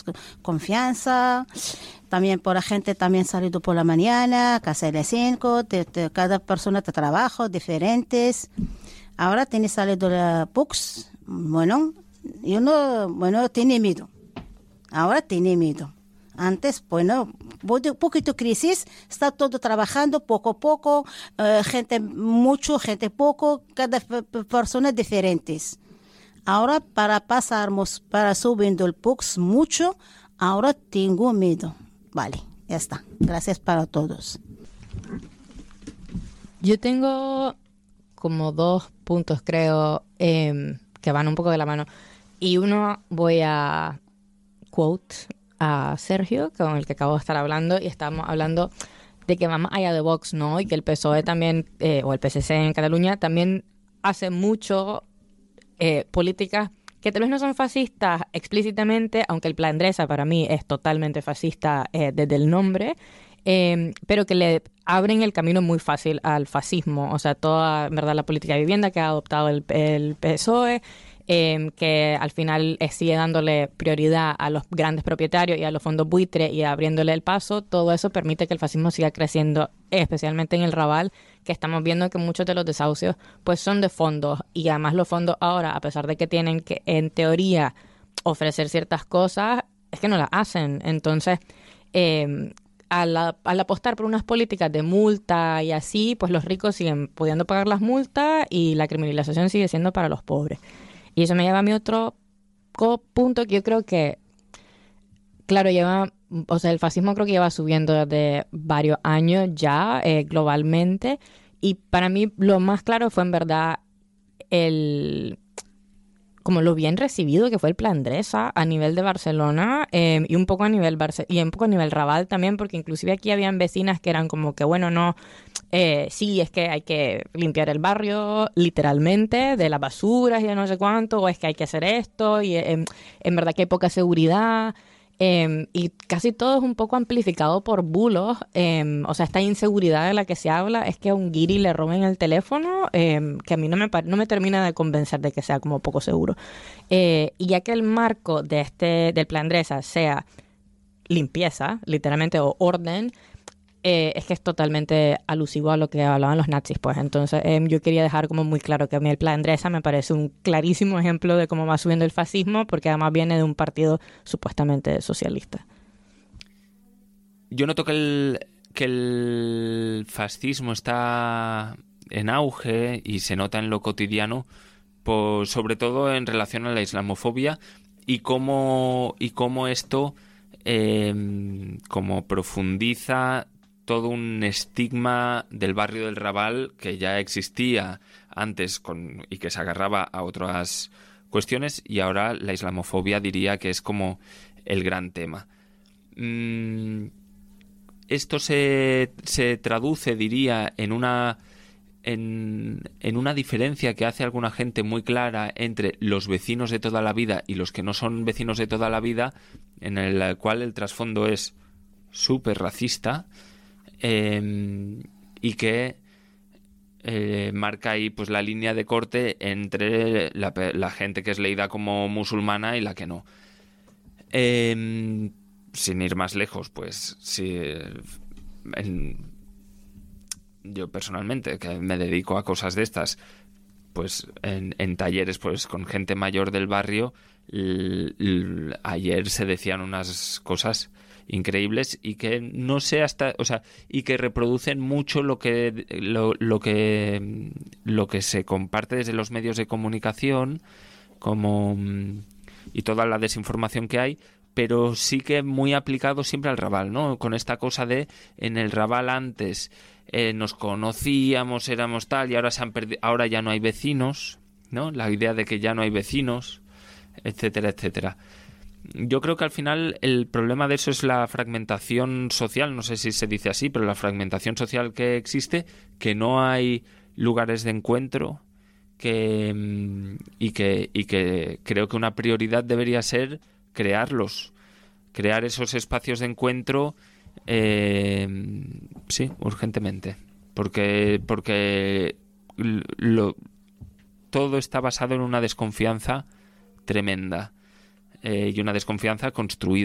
confianza. También por la gente también salido por la mañana, casi a las 5, cada persona te trabaja diferentes. Ahora tiene salido la PUX, bueno, y uno tiene miedo. Ahora tiene miedo. Antes, bueno, un poquito crisis, está todo trabajando poco a poco, gente mucho, gente poco, cada persona diferentes. Ahora para subiendo el PUX mucho, ahora tengo miedo. Vale, ya está. Gracias para todos. Yo tengo como 2 puntos, creo, que van un poco de la mano. Y uno voy a quote a Sergio, con el que acabo de estar hablando, y estamos hablando de que va más allá de Vox, ¿no? Y que el PSOE también, o el PSC en Cataluña, también hace mucho políticas que tal vez no son fascistas explícitamente, aunque el Plan Endesa para mí es totalmente fascista desde el nombre, pero que le abren el camino muy fácil al fascismo. O sea, toda, en verdad, la política de vivienda que ha adoptado el PSOE, que al final sigue dándole prioridad a los grandes propietarios y a los fondos buitre y abriéndole el paso, todo eso permite que el fascismo siga creciendo, especialmente en el Raval, que estamos viendo que muchos de los desahucios pues son de fondos, y además los fondos ahora, a pesar de que tienen que en teoría ofrecer ciertas cosas, es que no las hacen. Entonces, al apostar por unas políticas de multa y así, pues los ricos siguen pudiendo pagar las multas y la criminalización sigue siendo para los pobres. Y eso me lleva a mi otro punto, que yo creo que, claro, el fascismo creo que lleva subiendo desde varios años ya, globalmente, y para mí lo más claro fue en verdad como lo bien recibido que fue el Plan Endesa a nivel de Barcelona, y un poco a nivel Raval también, porque inclusive aquí habían vecinas que eran como que, bueno, no, sí, es que hay que limpiar el barrio literalmente de las basuras y de no sé cuánto, o es que hay que hacer esto, y en verdad que hay poca seguridad. Y casi todo es un poco amplificado por bulos. O sea, esta inseguridad de la que se habla es que a un guiri le roben el teléfono, que a mí no me termina de convencer de que sea como poco seguro. Y ya que el marco del Plan Endesa sea limpieza, literalmente, o orden, es que es totalmente alusivo a lo que hablaban los nazis, pues. Entonces, yo quería dejar como muy claro que a mí el Plan Endesa me parece un clarísimo ejemplo de cómo va subiendo el fascismo, porque además viene de un partido supuestamente socialista. Yo noto que el fascismo está en auge y se nota en lo cotidiano, pues, sobre todo en relación a la islamofobia y cómo esto como profundiza todo un estigma del barrio del Raval que ya existía antes y que se agarraba a otras cuestiones, y ahora la islamofobia diría que es como el gran tema. Esto se traduce, diría, en una diferencia que hace alguna gente muy clara entre los vecinos de toda la vida y los que no son vecinos de toda la vida, en el cual el trasfondo es súper racista, y que marca ahí pues la línea de corte entre la gente que es leída como musulmana y la que no. Sin ir más lejos, pues sí, yo personalmente, que me dedico a cosas de estas, pues en talleres pues con gente mayor del barrio, ayer se decían unas cosas increíbles y que no sé y que reproducen mucho lo que se comparte desde los medios de comunicación, y toda la desinformación que hay, pero sí que muy aplicado siempre al Raval, ¿no? Con esta cosa de en el Raval antes nos conocíamos, éramos tal, y ahora ya no hay vecinos, ¿no? La idea de que ya no hay vecinos, etcétera, etcétera. Yo creo que al final el problema de eso es la fragmentación social, no sé si se dice así, pero la fragmentación social que existe, que no hay lugares de encuentro, y que creo que una prioridad debería ser crear esos espacios de encuentro, sí, urgentemente, porque todo está basado en una desconfianza tremenda, y una desconfianza construida.